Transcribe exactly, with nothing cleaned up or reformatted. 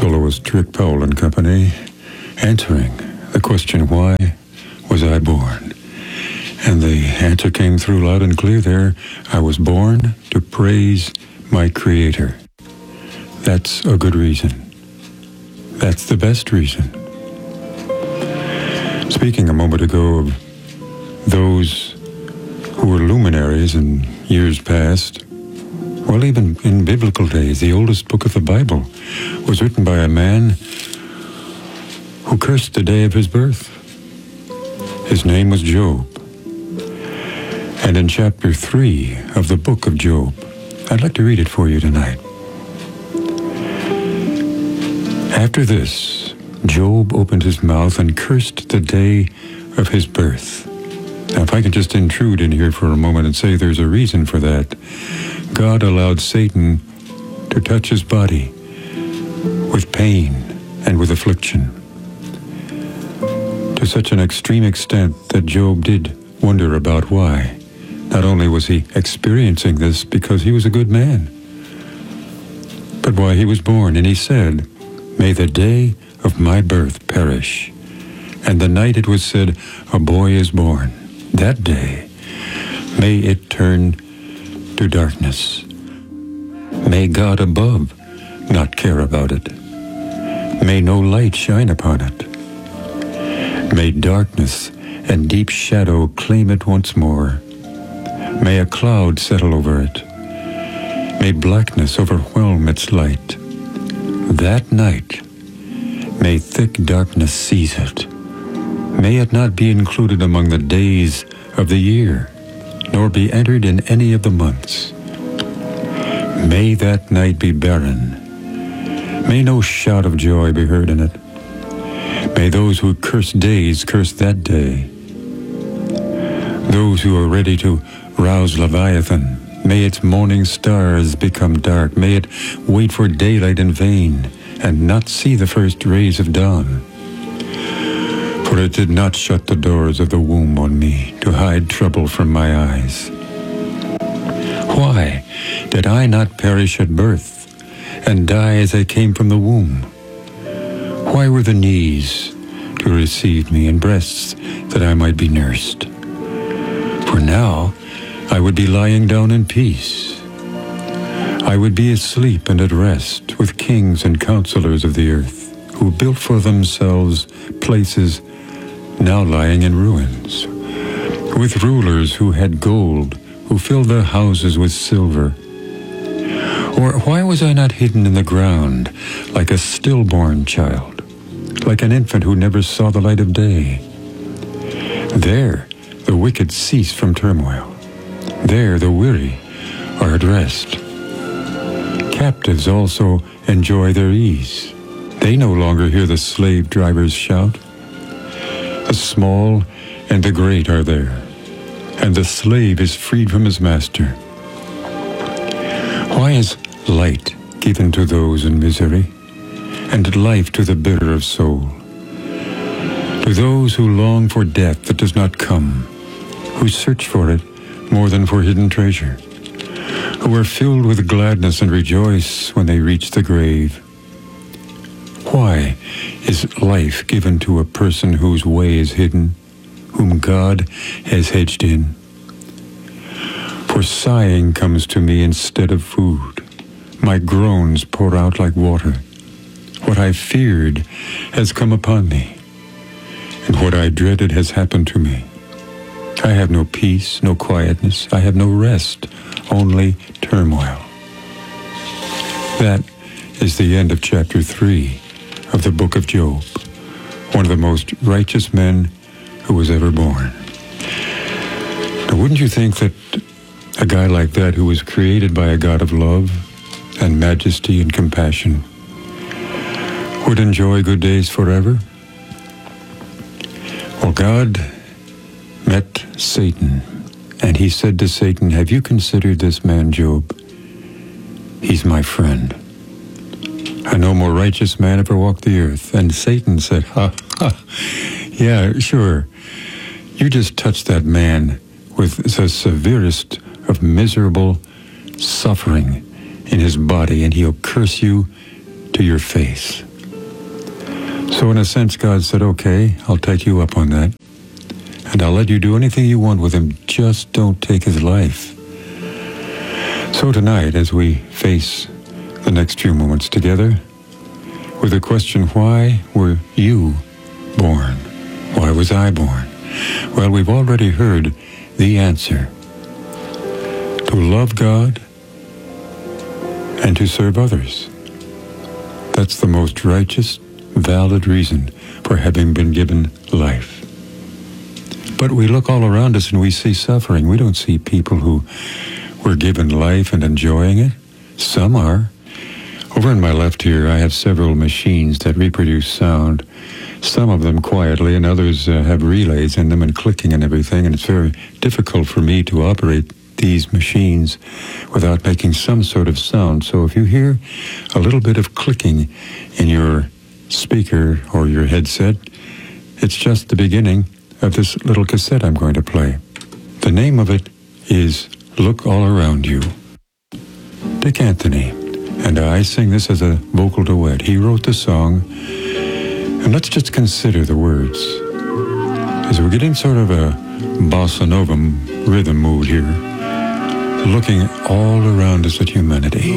soloist Trick Powell and Company, answering the question, why was I born? And the answer came through loud and clear there. I was born to praise my Creator. That's a good reason. That's the best reason. Speaking a moment ago of those who were luminaries in years past, well, even in biblical days, the oldest book of the Bible was written by a man who cursed the day of his birth. His name was Job. And in chapter three of the book of Job, I'd like to read it for you tonight. After this, Job opened his mouth and cursed the day of his birth. Now, if I can just intrude in here for a moment and say there's a reason for that. God allowed Satan to touch his body with pain and with affliction to such an extreme extent that Job did wonder about why. Not only was he experiencing this because he was a good man, but why he was born. And he said, "May the day of my birth perish, and the night it was said, a boy is born. That day, may it turn to darkness. May God above not care about it. May no light shine upon it. May darkness and deep shadow claim it once more. May a cloud settle over it. May blackness overwhelm its light. That night, may thick darkness seize it. May it not be included among the days of the year, nor be entered in any of the months. May that night be barren. May no shout of joy be heard in it. May those who curse days curse that day. Those who are ready to rouse Leviathan, may its morning stars become dark. May it wait for daylight in vain and not see the first rays of dawn. For it did not shut the doors of the womb on me to hide trouble from my eyes. Why did I not perish at birth and die as I came from the womb? Why were the knees to receive me and breasts that I might be nursed? For now I would be lying down in peace. I would be asleep and at rest with kings and counselors of the earth, who built for themselves places now lying in ruins, with rulers who had gold, who filled their houses with silver. Or why was I not hidden in the ground like a stillborn child, like an infant who never saw the light of day? There the wicked cease from turmoil. There the weary are at rest. Captives also enjoy their ease. They no longer hear the slave drivers shout. The small and the great are there, and the slave is freed from his master. Why is light given to those in misery, and life to the bitter of soul? To those who long for death that does not come, who search for it more than for hidden treasure, who are filled with gladness and rejoice when they reach the grave. Why is life given to a person whose way is hidden, whom God has hedged in? For sighing comes to me instead of food. My groans pour out like water. What I feared has come upon me, and what I dreaded has happened to me. I have no peace, no quietness. I have no rest, only turmoil. That is the end of chapter three of the book of Job, one of the most righteous men who was ever born. Now, wouldn't you think that a guy like that, who was created by a God of love and majesty and compassion, would enjoy good days forever? Well, God met Satan, and he said to Satan, "Have you considered this man Job? He's my friend. I know more righteous man ever walked the earth." And Satan said, ha, ha, yeah, sure. You just touched that man with the severest of miserable suffering in his body, and he'll curse you to your face. So in a sense, God said, okay, I'll take you up on that. And I'll let you do anything you want with him. Just don't take his life. So tonight, as we face the next few moments together, with the question, why were you born? Why was I born? Well, we've already heard the answer. To love God and to serve others. That's the most righteous, valid reason for having been given life. But we look all around us and we see suffering. We don't see people who were given life and enjoying it. Some are. Over on my left here, I have several machines that reproduce sound. Some of them quietly, and others uh, have relays in them and clicking and everything, and it's very difficult for me to operate these machines without making some sort of sound. So if you hear a little bit of clicking in your speaker or your headset, it's just the beginning of this little cassette I'm going to play. The name of it is Look All Around You. Dick Anthony and I sing this as a vocal duet. He wrote the song, and let's just consider the words. As we're getting sort of a bossa nova rhythm mood here, looking all around us at humanity.